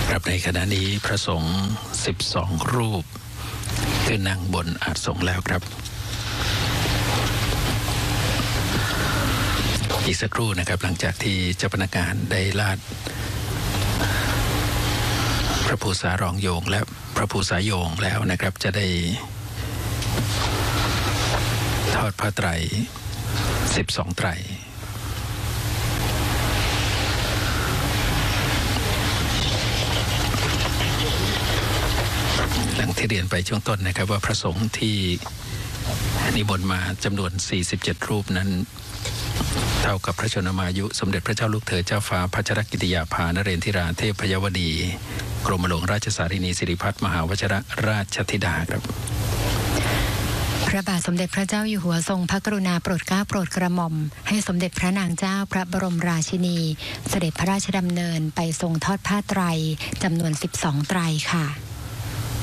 ครับในขณะนี้พระสงฆ์12รูปขึ้นนั่งบนอาสน์แล้วครับอีกสักครู่นะครับหลังจากที่เจ้าพนักงานได้ลาดพระภูษารองโยงและพระภูษาโยงแล้วนะครับจะได้ทอดผ้าไตร12ไตรหลังที่เรียนไปช่วงต้นนะครับว่าพระสงฆ์ที่นิมนต์มาจำนวน47รูปนั้นเท่ากับพระชนมายุสมเด็จพระเจ้าลูกเธอเจ้าฟ้าพัชรกิติยาภานเรนทิราเทพยวดีกรมหลวงราชสารินีสิริพัฒน์มหาวชิรราชธิดาครับพระบาทสมเด็จพระเจ้าอยู่หัวทรงพระกรุณาโปรดเกล้าโปรดกระหม่อมให้สมเด็จพระนางเจ้าพระบรมราชินีเสด็จพระราชดำเนินไปทรงทอดผ้าไตรจำนวน12ไตรค่ะ